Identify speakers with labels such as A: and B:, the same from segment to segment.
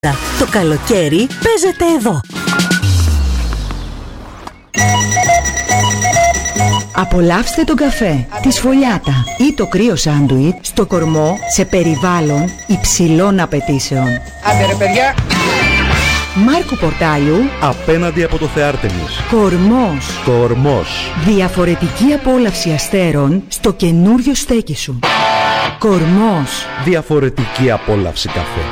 A: Το καλοκαίρι παίζεται εδώ.
B: Απολαύστε τον καφέ, τη σφολιάτα ή το κρύο σάντουιτ στο Κορμό σε περιβάλλον υψηλών απαιτήσεων.
C: Άντε ρε παιδιά!
B: Μάρκου Πορτάλιου,
D: απέναντι από το Θεάρτεμις.
B: Κορμός. Διαφορετική απόλαυση αστέρων στο καινούριο στέκι σου. Κορμός.
D: Διαφορετική απόλαυση καφέ.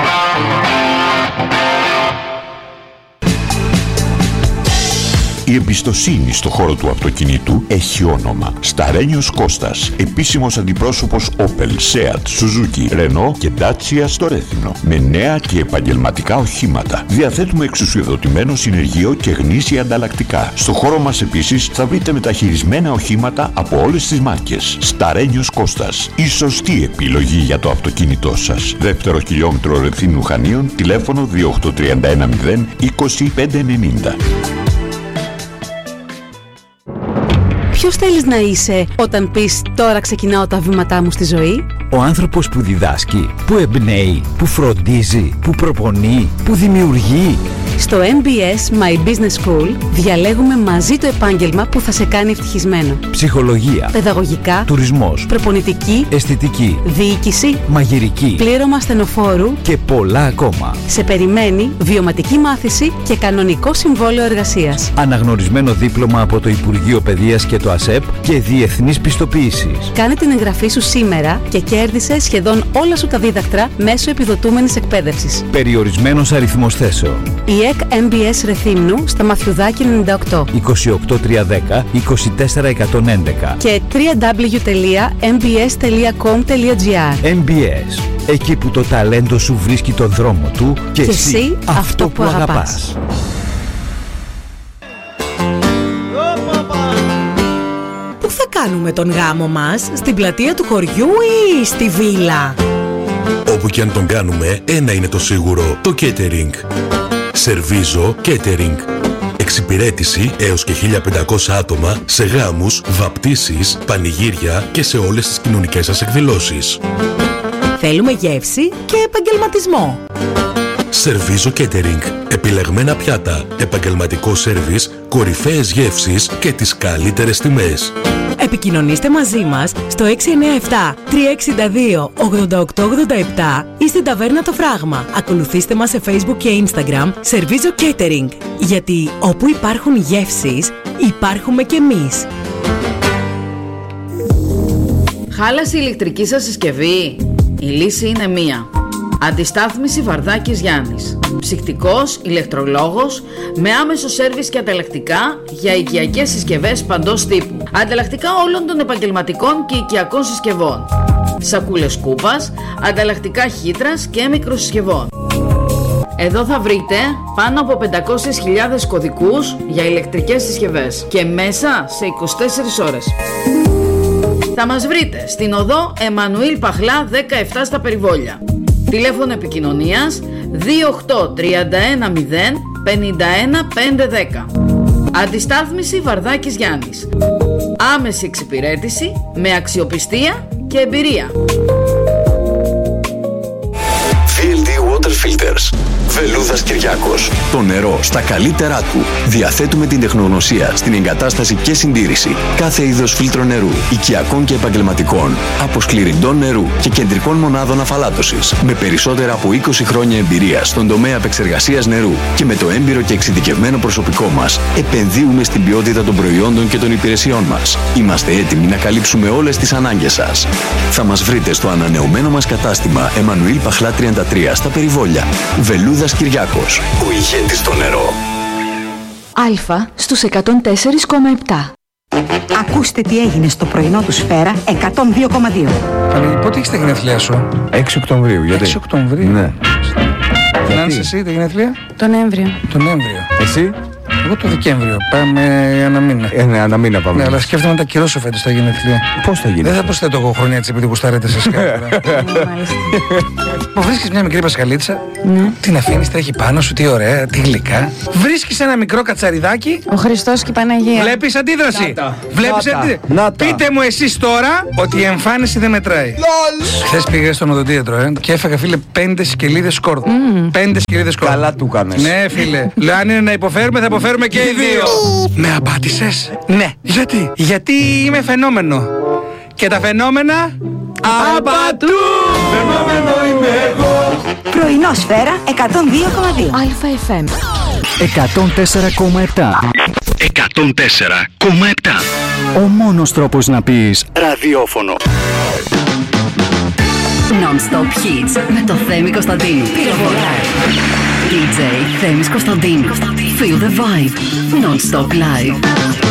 E: Η εμπιστοσύνη στο χώρο του αυτοκινήτου έχει όνομα. Σταρένιος Κώστας, επίσημος αντιπρόσωπος Opel, Seat, Suzuki, Renault και Dacia στο Ρέθινο. Με νέα και επαγγελματικά οχήματα. Διαθέτουμε εξουσιοδοτημένο συνεργείο και γνήσια ανταλλακτικά. Στο χώρο μας επίσης θα βρείτε μεταχειρισμένα οχήματα από όλες τις μάρκες. Σταρένιος Κώστας, η σωστή επιλογή για το αυτοκίνητό σας. Δεύτερο χιλιόμετρο Ρεθίνου Χανίων, τηλέφωνο 28310 20590.
A: Ποιος θέλεις να είσαι όταν πεις «Τώρα ξεκινάω τα βήματά μου στη ζωή»?
F: Ο άνθρωπος που διδάσκει, που εμπνέει, που φροντίζει, που προπονεί, που δημιουργεί.
A: Στο MBS My Business School διαλέγουμε μαζί το επάγγελμα που θα σε κάνει ευτυχισμένο.
F: Ψυχολογία,
A: παιδαγωγικά,
F: τουρισμός,
A: προπονητική,
F: αισθητική,
A: διοίκηση,
F: μαγειρική,
A: πλήρωμα ασθενοφόρου
F: και πολλά ακόμα.
A: Σε περιμένει βιωματική μάθηση και κανονικό συμβόλαιο εργασίας.
F: Αναγνωρισμένο δίπλωμα από το Υπουργείο Παιδείας και το ΑΣΕΠ και διεθνής πιστοποίησης.
A: Κάνε την εγγραφή σου σήμερα και κέρδισε σχεδόν όλα σου τα δίδακτρα μέσω επιδοτούμενης εκπαίδευσης.
F: Περιορισμένος αριθμός θέσεων.
A: Η ΕΚ MBS Ρεθύμνου στα Μαθιουδάκη 98
F: 28310 24111
A: και www.mbs.com.gr.
F: MBS, εκεί που το ταλέντο σου βρίσκει τον δρόμο του και εσύ αυτό που αγαπάς.
G: Πού θα κάνουμε τον γάμο μας, στην πλατεία του χωριού ή στη βίλα?
H: Όπου και αν τον κάνουμε, ένα είναι το σίγουρο, το catering. Σερβίζο Catering. Εξυπηρέτηση έως και 1500 άτομα σε γάμους, βαπτίσεις, πανηγύρια και σε όλες τις κοινωνικές σας εκδηλώσεις.
G: Θέλουμε γεύση και επαγγελματισμό.
H: Σερβίζο Catering. Επιλεγμένα πιάτα, επαγγελματικό σέρβις, κορυφαίες γεύσεις και τις καλύτερες τιμές.
G: Επικοινωνήστε μαζί μας στο 697-362-8887 ή στην ταβέρνα Το Φράγμα. Ακολουθήστε μας σε Facebook και Instagram Σερβίζο Catering. Γιατί όπου υπάρχουν γεύσεις, υπάρχουμε κι εμείς.
I: Χάλασε η ηλεκτρική σας συσκευή? Η λύση είναι μία. Αντιστάθμιση Βαρδάκης Γιάννης. Ψυκτικός, ηλεκτρολόγος, με άμεσο σέρβις και ανταλλακτικά για οικιακές συσκευές παντός τύπου. Ανταλλακτικά όλων των επαγγελματικών και οικιακών συσκευών. Σακούλες κούπας, ανταλλακτικά χύτρας και μικροσυσκευών. Εδώ θα βρείτε πάνω από 500.000 κωδικούς για ηλεκτρικές συσκευές και μέσα σε 24 ώρες. Θα μας βρείτε στην οδό Εμμανουήλ Παχλά 17 στα Περιβόλια. Τηλέφωνο επικοινωνίας 28-310 51 510. Αντιστάθμιση Βαρδάκης Γιάννης. Άμεση εξυπηρέτηση με αξιοπιστία και εμπειρία.
E: VLD Water Filters. Βελούδας Κυριάκος. Το νερό στα καλύτερά του. Διαθέτουμε την τεχνογνωσία στην εγκατάσταση και συντήρηση κάθε είδος φίλτρο νερού, οικιακών και επαγγελματικών, αποσκληρυντών νερού και κεντρικών μονάδων αφαλάτωσης. Με περισσότερα από 20 χρόνια εμπειρία στον τομέα επεξεργασίας νερού και με το έμπειρο και εξειδικευμένο προσωπικό μας, επενδύουμε στην ποιότητα των προϊόντων και των υπηρεσιών μας. Είμαστε έτοιμοι να καλύψουμε όλες τις ανάγκες σας. Θα μας βρείτε στο ανανεωμένο μας κατάστημα Εμμανουήλ Παχλά 33 στα Περιβόλια. Βελούδας Κυριάκος, ο ηγέτης στο νερό.
B: Αλφα στους 104,7. Ακούστε τι έγινε στο πρωινό του Σφαίρα 102,2.
C: Πότε έχεις τα γενέθλιά σου?
D: 6 Οκτωβρίου, γιατί?
C: 6 Οκτωβρίου.
D: Ναι.
C: Νάνση, εσύ τα γενέθλια?
A: Τον Νοέμβριο.
C: Τον Νοέμβριο.
D: Εσύ?
C: Εγώ το Δεκέμβριο. Πάμε ένα μήνα.
D: Ναι, ένα μήνα πάμε.
C: Ναι, αλλά σκέφτομαι να τα κυρώσω φέτος τα γενέθλια.
D: Πώς θα γίνει?
C: Δεν θα προσθέτω εγώ χρόνια έτσι επειδή γουστάρετε σε σκέφτομαι. Που βρίσκεις μια μικρή πασχαλίτσα, την αφήνεις, τρέχει πάνω σου, τι ωραία, τι γλυκά. Βρίσκεις ένα μικρό κατσαριδάκι.
J: Ο Χριστός και η Παναγία.
C: Βλέπεις αντίδραση. Βλέπεις αντίδραση. Πείτε μου εσείς τώρα ότι η εμφάνιση δεν μετράει. Χθες πήγα στον οδοντίατρο και έφαγα, φίλε, 5 σκελίδες σκόρδο. 5 σκελίδες σκόρδο.
D: Καλά του κάνες.
C: Ναι, φίλε. Λέω, αν είναι να υποφέρουμε, θα υποφέρουμε και οι δύο. Με απάτησες? Ναι. Γιατί? Γιατί είμαι φαινόμενο. Και τα φαινόμενα απατούν.
D: Φαινόμενο είμαι εγώ.
B: Πρωινό Σφαίρα 102,2.
G: Αλφα FM
F: 104,7.
E: 104,7.
F: Ο μόνος τρόπος να πεις ραδιόφωνο.
A: Non-stop hits με το Θέμη Κωνσταντίνου. DJ Θέμης Κωνσταντίνου. Feel the vibe. Non-stop live.